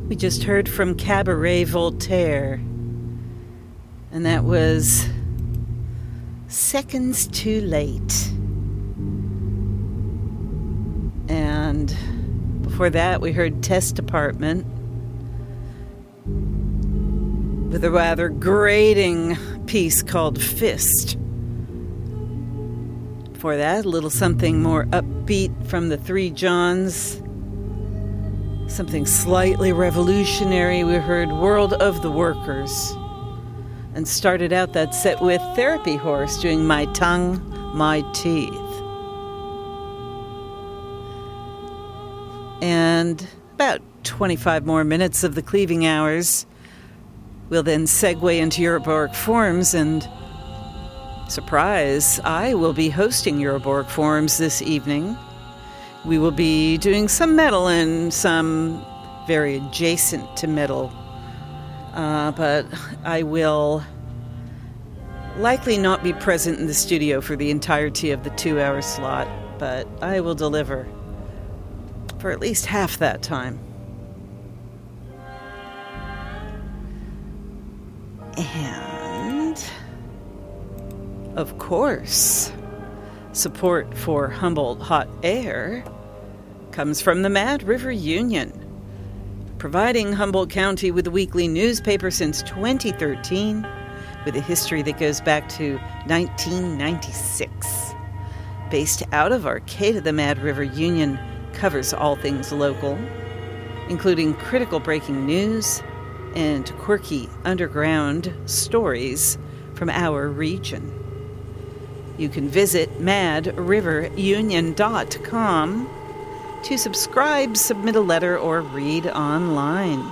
We just heard from Cabaret Voltaire, and that was Seconds Too Late. And before that, we heard Test Department with a rather grating piece called Fist. Before that, a little something more upbeat from the Three Johns. Something slightly revolutionary. We heard World of the Workers. And started out that set with Therapy Horse doing My Tongue, My Teeth. And about 25 more minutes of the cleaving hours. We'll then segue into Euroborg Forums, and surprise, I will be hosting Euroborg Forums this evening. We will be doing some metal and some very adjacent to metal. But I will likely not be present in the studio for the entirety of the 2-hour slot, but I will deliver for at least half that time. And, of course, support for Humboldt Hot Air comes from the Mad River Union, providing Humboldt County with a weekly newspaper since 2013, with a history that goes back to 1996. Based out of Arcata, the Mad River Union covers all things local, including critical breaking news and quirky underground stories from our region. You can visit madriverunion.com to subscribe, submit a letter, or read online.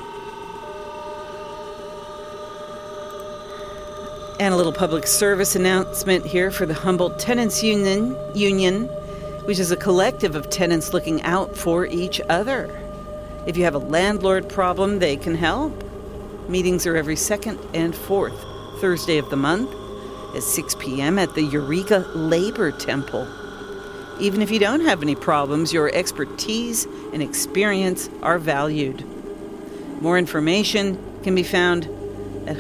And a little public service announcement here for the Humboldt Tenants Union, which is a collective of tenants looking out for each other. If you have a landlord problem, they can help. Meetings are every second and fourth Thursday of the month at 6 p.m. at the Eureka Labor Temple. Even if you don't have any problems, your expertise and experience are valued. More information can be found at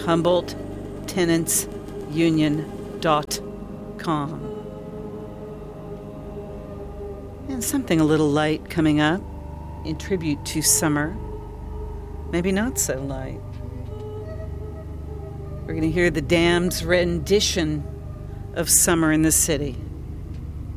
HumboldtTenantsUnion.com. And something a little light coming up in tribute to summer. Maybe not so light. We're going to hear the Damned's rendition of Summer in the City.